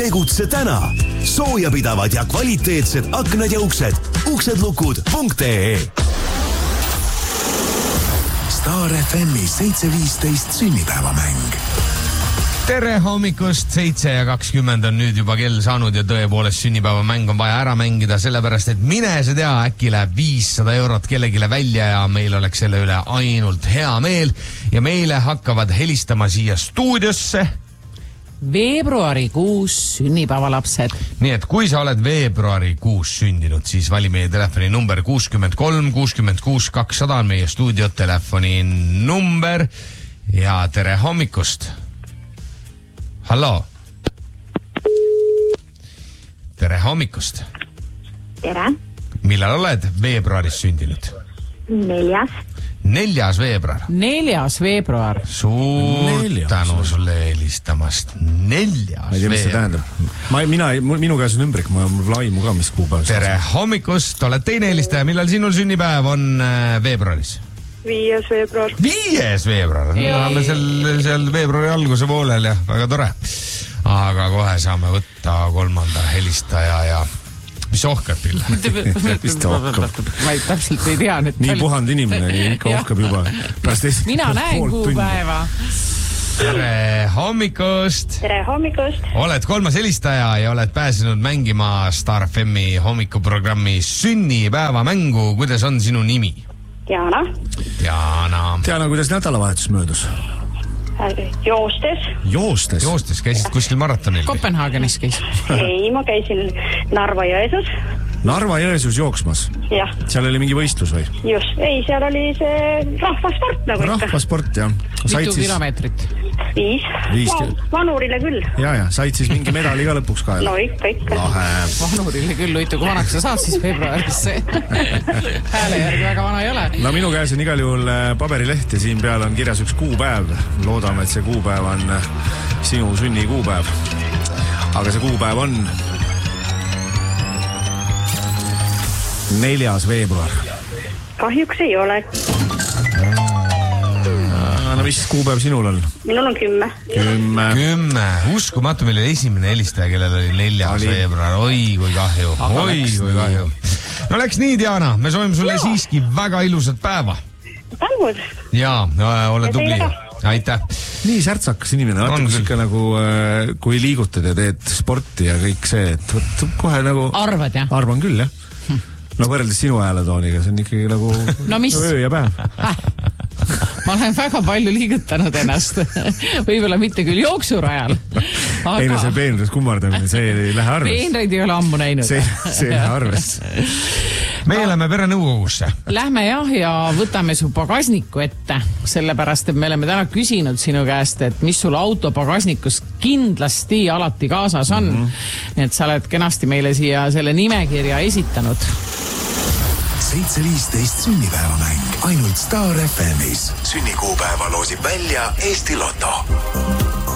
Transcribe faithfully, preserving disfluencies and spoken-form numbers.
Tegutse täna. Soojapidavad ja kvaliteetsed aknad ja uksed. uksedlukud.ee Star F M-i seitse viisteist sünnipäevamäng. Tere hommikust, seitse ja kakskümmend on nüüd juba kell saanud ja tõepoolest sünnipäevamäng on vaja ära mängida, sellepärast et mine see tea, äkki läheb viissada eurot kellegile välja ja meil oleks selle üle ainult hea meel ja meile hakkavad helistama siia stuudiosse veebruarikuus sünnipäevalapsed. Nii et kui sa oled veebruarikuus sündinud, siis vali meie telefoni number kuuskümmend kolm kuuskümmend kuus kakssada on meie stuudiotelefoni number ja tere hommikust. Hallo. Tere hommikust. Tere. Millal oled veebruaris sündinud? Neljas. Neljas veebruar. Neljas veebruar. Suur Neljas. tänu sulle helistamast. Neljas Ma ei tea, mis see tähendab. Ma, mina, minu käes on ümbrik, ma olen laimu ka, mis kuupäev. Tere hommikust. Oled teine helistaja. Millal sinul sünnipäev on veebruaris? Viies veebruar. Viies veebruar. Oleme seal, seal veebruari alguse poolel ja väga tore. Aga kohe saame võtta kolmanda helistaja ja mis ohkab pille? Mis ta ohkab? Ma ei, täpselt ei tea nüüd. Nii puhand inimene, ikka ohkab juba. Mina näen kuupäeva. Tere hommikust. Tere hommikust. Oled kolmas helistaja ja oled pääsenud mängima Star F M-i hommikuprogrammi sünnipäeva mängu. Kuidas on sinu nimi? Diana. Diana. Diana, kuidas nädalavahetus möödus? Joostes. Joostes? Joostes, käisid kuskil maratonil? Kopenhaagenis käis. Ei, ma käisin Narva-Jõesus. Narva-Jõesus jooksmas? Jah. Seal oli mingi võistlus või? Just, ei, seal oli see rahvasport nagu ikka. Rahvasport, jah. Mitu siis... kilomeetrit? Viis. Viis. No, vanurile küll. Ja, ja, said siis mingi medali ka lõpuks ka? No ikka, ikka. Lahe. Vanurile küll, võitu, kui vanaks sa saad siis veebruarisse. Hääle järgi väga vana ei ole. No minu käes on igal juhul paberileht ja siin peal on kirjas üks kuupäev. Loodame, et see kuupäev on sinu sünni kuupäev. Aga see kuupäev on neljas veebruar. Kahjuks ei ole. No mis kuupäev sinul on? Minul on kümme. Kümme. Kümme. Uskumatu, meil oli esimene helistaja, kellel oli neljas oli. veebruar. Oi, kui kahju. Aga Oi, kui kahju. No läks nii, Diana. Me soovime sulle ja. siiski väga ilusat päeva. Tänud. Jaa, ole ja tubli. Aitäh. Nii särtsakas inimene. Vaata, kus ikka nagu, kui liigutad ja teed sporti ja kõik see, et võt, kohe nagu... Arvad, jah? Arvan küll, jah. No võrreldes sinu hääletooniga, see on ikkagi nagu no, mis? öö ja päev. Ma olen väga palju liigutanud ennast. Võib-olla mitte küll jooksurajal. Aga... Ei no see peenrus kummardamine, see ei lähe arves. Peenreid ei ole ammu näinud. See, see ei lähe arves. Meie lähme pere nõukogusse. Lähme jah ja võtame su pagasniku ette. Sellepärast, et me oleme täna küsinud sinu käest, et mis sul auto pagasnikus kindlasti alati kaasas on. Mm-hmm. Et sa oled kenasti meile siia selle nimekirja esitanud. seitse viisteist sünnipäevamäng ainult Star F M-is. Sünnikuupäeva loosib välja Eesti Loto.